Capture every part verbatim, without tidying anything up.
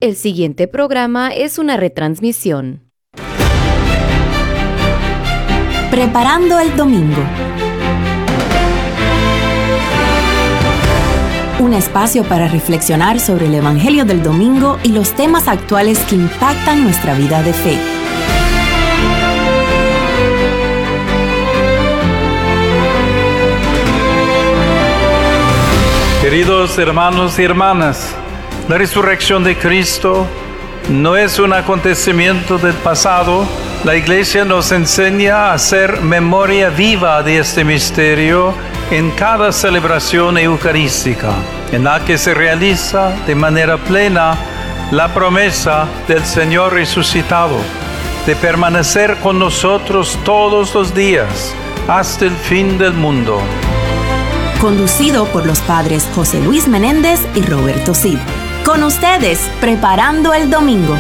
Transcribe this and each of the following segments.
El siguiente programa es una retransmisión. Preparando el domingo. Un espacio para reflexionar sobre el Evangelio del domingo y los temas actuales que impactan nuestra vida de fe. Queridos hermanos y hermanas, la resurrección de Cristo no es un acontecimiento del pasado. La Iglesia nos enseña a hacer memoria viva de este misterio en cada celebración eucarística, en la que se realiza de manera plena la promesa del Señor resucitado de permanecer con nosotros todos los días hasta el fin del mundo. Conducido por los padres José Luis Menéndez y Roberto Cid. Con ustedes, Preparando el Domingo.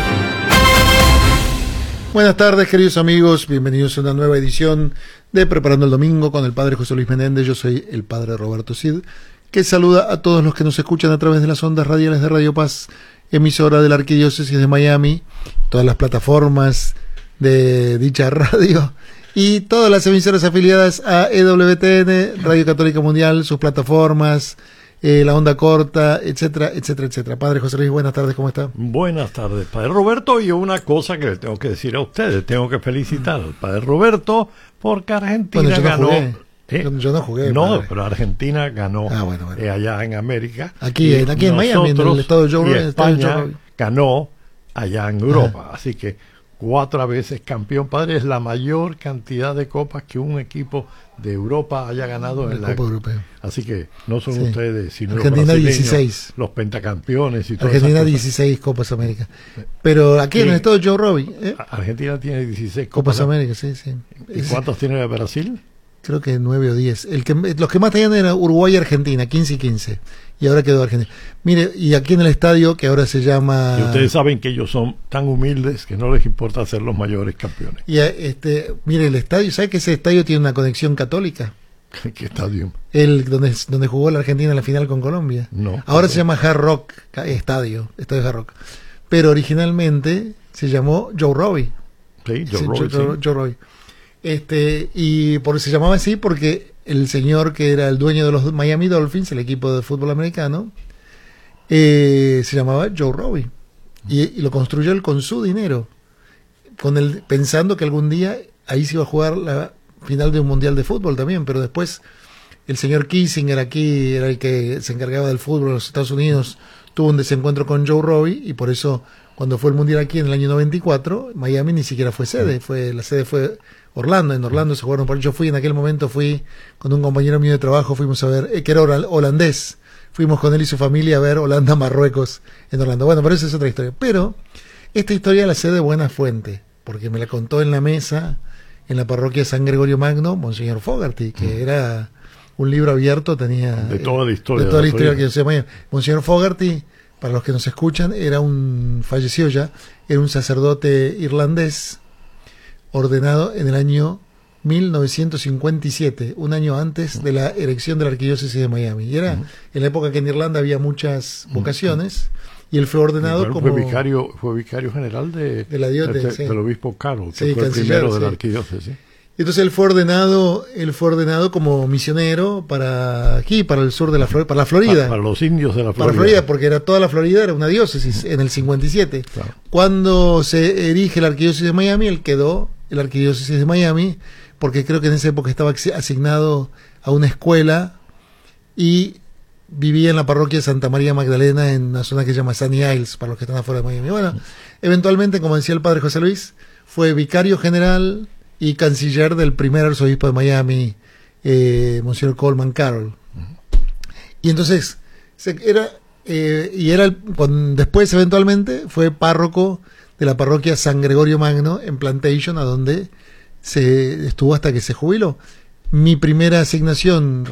Buenas tardes, queridos amigos. Bienvenidos a una nueva edición de Preparando el Domingo con el padre José Luis Menéndez. Yo soy el padre Roberto Cid, que saluda a todos los que nos escuchan a través de las ondas radiales de Radio Paz, emisora de la Arquidiócesis de Miami, todas las plataformas de dicha radio y todas las emisoras afiliadas a E W T N, Radio Católica Mundial, sus plataformas, eh, la onda corta, etcétera, etcétera, etcétera. Padre José Luis, buenas tardes, ¿cómo está? Buenas tardes, padre Roberto. Y una cosa que le tengo que decir a ustedes, tengo que felicitar al padre Roberto porque Argentina bueno, yo no ganó. Jugué. ¿Eh? Yo, yo no jugué. No, padre. pero Argentina ganó ah, bueno, bueno. Eh, allá en América. Aquí, en, aquí en Miami, en el estado de Joe y España Joe ganó allá en Europa. Ajá. Así que cuatro veces campeón, padre, es la mayor cantidad de copas que un equipo de Europa haya ganado en la la Copa Europea. Así que no son sí. ustedes, sino Argentina los brasileños, dieciséis. los pentacampeones y todo. Argentina dieciséis Copas América. Pero aquí sí. En el estado de Joe Robbie. ¿eh? Argentina tiene dieciséis Copas, Copas América, sí, sí. ¿Y cuántos tiene Brasil? Creo que nueve o diez. El que, los que más tenían eran Uruguay y Argentina, quince y quince. Y ahora quedó Argentina. Mire, y aquí en el estadio, que ahora se llama... Y ustedes saben que ellos son tan humildes que no les importa ser los mayores campeones. Y este, mire, el estadio, ¿sabe que ese estadio tiene una conexión católica? ¿Qué estadio? El donde, donde jugó la Argentina en la final con Colombia. No. Ahora no. se llama Hard Rock Estadio, Estadio Hard Rock. Pero originalmente se llamó Joe Robbie. Sí, Joe sí, Robbie. Joe, sí. Joe, Joe Robbie. Este, y por se llamaba así porque el señor que era el dueño de los Miami Dolphins, el equipo de fútbol americano, eh, se llamaba Joe Robbie. Y, y lo construyó él con su dinero, con el, pensando que algún día ahí se iba a jugar la final de un mundial de fútbol también, pero después el señor Kissinger aquí era el que se encargaba del fútbol en los Estados Unidos, tuvo un desencuentro con Joe Robbie y por eso cuando fue el mundial aquí en el año noventa y cuatro, Miami ni siquiera fue sede, fue la sede fue Orlando, en Orlando se jugaron por yo fui en aquel momento, fui con un compañero mío de trabajo, fuimos a ver, eh, que era holandés, fuimos con él y su familia a ver Holanda-Marruecos en Orlando. Bueno, pero esa es otra historia. Pero esta historia la sé de buena fuente, porque me la contó en la mesa, en la parroquia San Gregorio Magno, Monseñor Fogarty, que mm. era un libro abierto, tenía... De toda la historia. De toda la historia que se llama. Monseñor Fogarty, para los que nos escuchan, era un, falleció ya, era un sacerdote irlandés, ordenado en el año mil novecientos cincuenta y siete, un año antes de la erección de la Arquidiócesis de Miami. Y era uh-huh. en la época que en Irlanda había muchas vocaciones, uh-huh. y él fue ordenado fue como... Vicario, fue vicario general de, de la diócesis, de, sí. del obispo Carroll, que sí, fue el primero sí. de la Arquidiócesis. Entonces él fue ordenado, él fue ordenado como misionero para aquí, para el sur de la Florida, para la Florida. Para, para los indios de la Florida. Para Florida, porque era toda la Florida, era una diócesis en el cincuenta y siete. Claro. Cuando se erige la Arquidiócesis de Miami, él quedó en la Arquidiócesis de Miami, porque creo que en esa época estaba asignado a una escuela y vivía en la parroquia de Santa María Magdalena, en una zona que se llama Sunny Isles, para los que están afuera de Miami. Bueno, eventualmente, como decía el padre José Luis, fue vicario general y canciller del primer arzobispo de Miami, eh, Monseñor Coleman Carroll. Y entonces, se, era, eh, y era el, cuando, después eventualmente fue párroco de la parroquia San Gregorio Magno en Plantation, a donde se estuvo hasta que se jubiló. Mi primera asignación